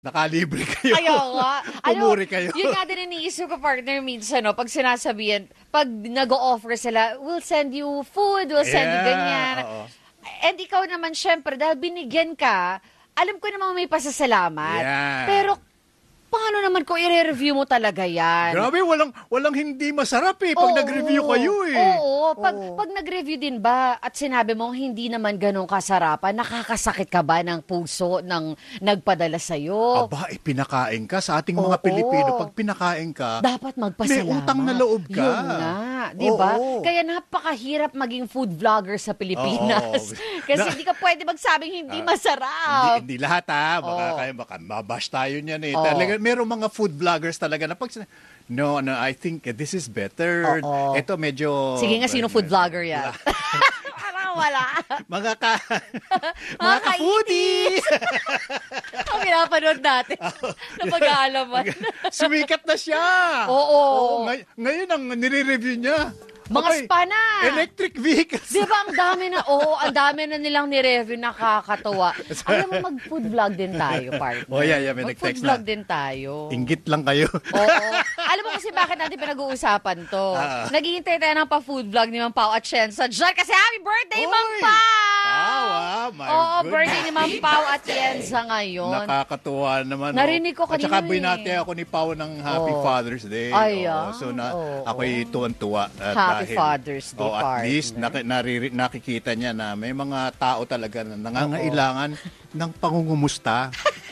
Nakalibre kayo. Kaya nga. Pumuri kayo. Yun nga din iniisip ko, partner, minsan, no, pag sinasabihan, pag nag-o-offer sila, we'll send you food, we'll send you ganyan. Oo. And ikaw naman, syempre, dahil binigyan ka, alam ko naman may pasasalamat. Yeah. Pero, paano naman kung i-review mo talaga yan? Grabe, walang hindi masarap pag Oo, nag-review kayo Oo, pag nag-review din ba at sinabi mo hindi naman ganun kasarapan, nakakasakit ka ba ng puso ng nagpadala sa'yo? Aba, pinakain ka sa ating mga Pilipino. Pag pinakain ka, dapat magpasalamat. may utang na loob ka. Yun nga, di ba? Kaya napakahirap maging food vlogger sa Pilipinas. Kasi hindi ka pwede magsabing hindi masarap. Hindi lahat baka mabash tayo niyan eh. Talaga, merong mga food vloggers talaga na pag no, I think this is better. Ito medyo... Sige nga, sino food vlogger yan? Wala. Mga ka-foodies! Ang pinapanood natin na pag-aalaman. Sumikat na siya! Oo. Ngayon ang nire-review niya. Mga spa na. Electric vehicles. Di ba ang dami na nilang nireview, nakakatuwa. Alam mo, mag-food vlog din tayo, partner. May mag-food nag-text vlog na. din tayo. Inggit lang kayo. Oo. Alam mo kasi bakit natin pinag-uusapan to. Naghihintay tayo ng pa-food vlog ni Mang Pao at Shensa dyan kasi happy birthday, Mang Pao! My goodness. Birthday ni Mang Pao at Yensa ngayon. Nakakatuwa naman. Narinig ko kanina. At saka binati ako ni Pao ng Happy Father's Day. So ako'y tuwan-tuwa. Happy Father's Day, at least nakikita niya na may mga tao talaga na nangangailangan ng pangungumusta.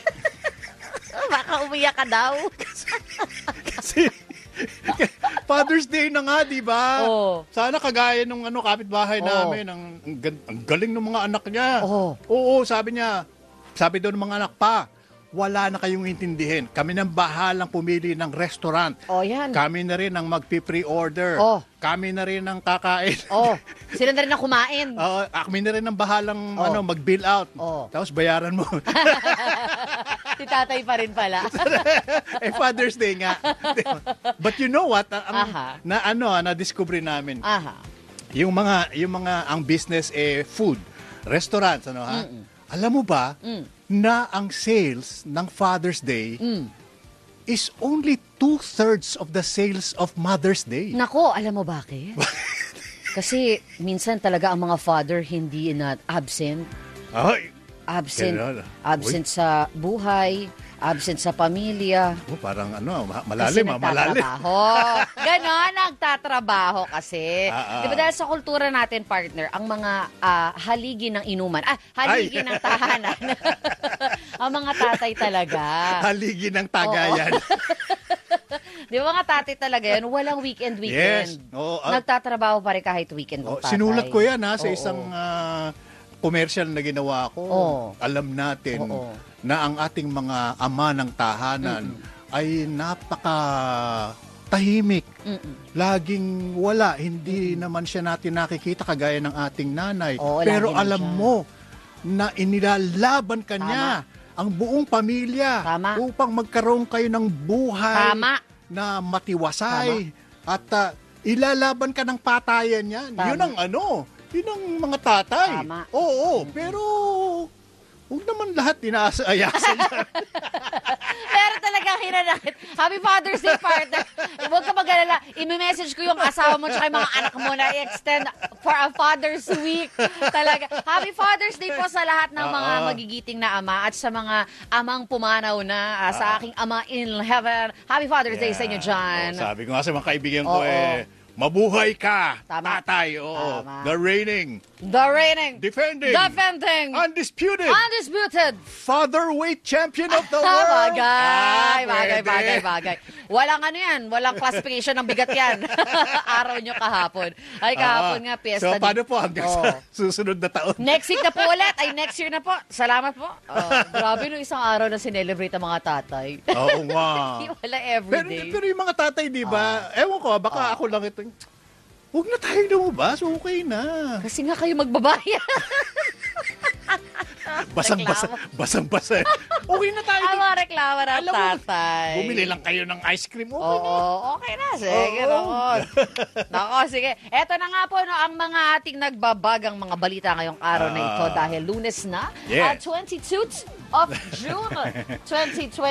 Baka umiyak ka daw. Kasi Father's Day na nga, di ba? Sana kagaya nung kapitbahay namin, ang galing ng mga anak niya. Oo, sabi daw ng mga anak pa, wala na kayong intindihin. Kami nang bahalang pumili ng restaurant. Yan. Kami na rin ang magpi-pre-order. Kami na rin ang kakain. Sila na rin ang kumain. Kami na rin ang bahalang mag-bill out. Tapos bayaran mo. Si tatay pa rin pala. Father's Day nga. But you know what? Na-discover namin. Yung mga ang business food, restaurants, Alam mo ba na ang sales ng Father's Day is only 2/3 of the sales of Mother's Day. Nako, alam mo bakit? Kasi minsan talaga ang mga father hindi na absent. Absent sa buhay, absent sa pamilya. Parang malalim. Ganon, nagtatrabaho kasi. Di ba dahil sa kultura natin, partner, ang mga haligi ng inuman, haligi ng tahanan, ang mga tatay talaga. Haligi ng tagayan. Di ba mga tatay talaga yan, walang weekend. Yes. Nagtatrabaho pa rin kahit weekend ng tatay. Sinulat ko yan sa isang commercial na ginawa ko. Alam natin na ang ating mga ama ng tahanan ay napaka-tahimik. Laging wala. Hindi naman siya natin nakikita kagaya ng ating nanay. Pero alam mo na inilalaban ka niya ang buong pamilya upang magkaroon kayo ng buhay na matiwasay. At ilalaban ka ng patayan yan. Yun ang yun ang mga tatay. Pero huwag naman lahat inaasayasan yan. Pero talagang hinanakit. Happy Father's Day, partner. Huwag ka mag-alala. I-message ko yung asawa mo tsaka yung mga anak mo na i-extend for a Father's Week. Talaga. Happy Father's Day po sa lahat ng mga magigiting na ama at sa mga amang pumanaw na sa aking ama in heaven. Happy Father's Day sa inyo dyan. Sabi ko nga sa mga kaibigan ko mabuhay ka, tatay. The reigning, defending, undisputed, fatherweight champion of the world. Bagay. Walang yan. Walang classification ng bigat yan. Araw nyo kahapon. Kahapon nga, piyesta. So, paano po hanggang sa susunod na taon? Next week na po ulit. Next year na po. Salamat po. Grabe no, isang araw na sinelebrate ang mga tatay. Oo nga. Wala everyday. Pero yung mga tatay, di ba? Ewan ko, baka ako lang ito. Huwag na tayo lumabas. Okay na. Kasi nga kayo magbabayad. Basang-basa. Okay na tayo. Ang reklamo ng tatay. Bumili lang kayo ng ice cream. Okay na. Okay na. Sige, Nako, sige. Eto na nga po, ang mga ating nagbabagang mga balita ngayong araw na ito dahil Lunes na. 22 of June 2020.